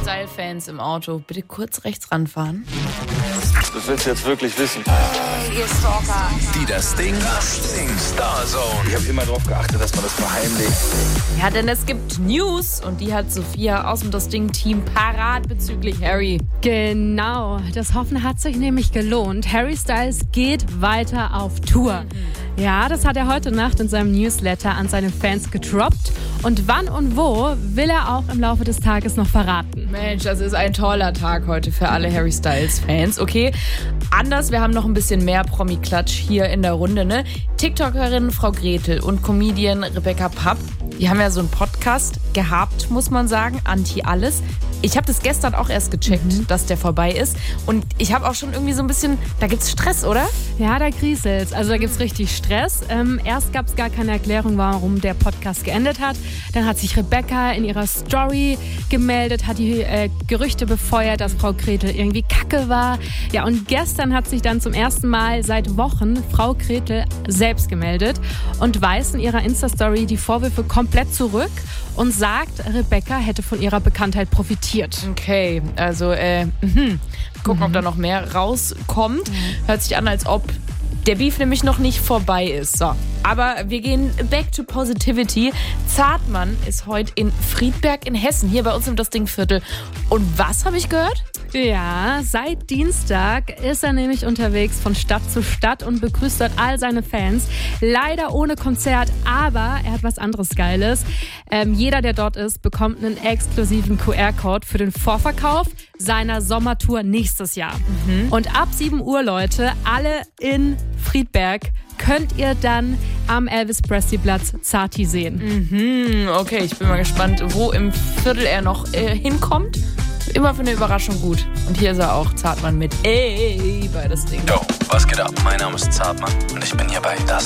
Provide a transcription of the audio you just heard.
Style-Fans im Auto, bitte kurz rechts ranfahren. Das willst du jetzt wirklich wissen. Hier ist Stalker. Die das Ding Starzone. Ich habe immer darauf geachtet, dass man das verheimlicht. Ja, denn es gibt News und die hat Sophia aus dem Das Ding-Team parat bezüglich Harry. Genau, das Hoffen hat sich nämlich gelohnt. Harry Styles geht weiter auf Tour. Ja, das hat er heute Nacht in seinem Newsletter an seine Fans gedroppt. Und wann und wo will er auch im Laufe des Tages noch verraten. Mensch, das ist ein toller Tag heute für alle Harry Styles-Fans. Okay, anders, wir haben noch ein bisschen mehr Promi-Klatsch hier in der Runde, ne? TikTokerin Frau Gretel und Comedian Rebecca Papp, die haben ja so einen Podcast gehabt, muss man sagen, Anti-Alles. Ich habe das gestern auch erst gecheckt, dass der vorbei ist. Und ich habe auch schon irgendwie so ein bisschen, da gibt's Stress, oder? Ja, da kriselt's. Also da gibt's richtig Stress. Erst gab's gar keine Erklärung, warum der Podcast geendet hat. Dann hat sich Rebecca in ihrer Story gemeldet, hat die Gerüchte befeuert, dass Frau Gretel irgendwie kacke war. Ja, und gestern hat sich dann zum ersten Mal seit Wochen Frau Gretel selbst gemeldet und weist in ihrer Insta-Story die Vorwürfe komplett zurück und sagt, Rebecca hätte von ihrer Bekanntheit profitiert. Okay, also gucken, ob da noch mehr rauskommt. Hört sich an, als ob der Beef nämlich noch nicht vorbei ist. So, aber wir gehen back to positivity. Zartmann ist heute in Friedberg in Hessen, hier bei uns im Das Ding-Viertel. Und was habe ich gehört? Ja, seit Dienstag ist er nämlich unterwegs von Stadt zu Stadt und begrüßt dort all seine Fans. Leider ohne Konzert, aber er hat was anderes Geiles. Jeder, der dort ist, bekommt einen exklusiven QR-Code für den Vorverkauf seiner Sommertour nächstes Jahr. Und ab 7 Uhr, Leute, alle in Friedberg, könnt ihr dann am Elvis-Presley-Platz Zati sehen. Okay, ich bin mal gespannt, wo im Viertel er noch hinkommt. Immer für eine Überraschung gut. Und hier ist er auch, Zartmann mit bei Das Ding. Yo, was geht ab? Mein Name ist Zartmann und ich bin hier bei Das